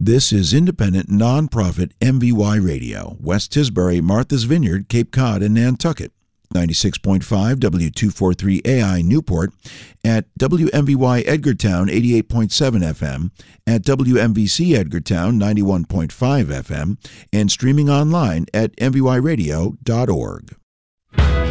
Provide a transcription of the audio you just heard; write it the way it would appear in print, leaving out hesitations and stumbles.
This is independent, nonprofit MVY Radio, West Tisbury, Martha's Vineyard, Cape Cod, and Nantucket. 96.5 W243AI Newport, at WMVY Edgartown 88.7 FM, at WMVC Edgartown 91.5 FM, and streaming online at mvyradio.org.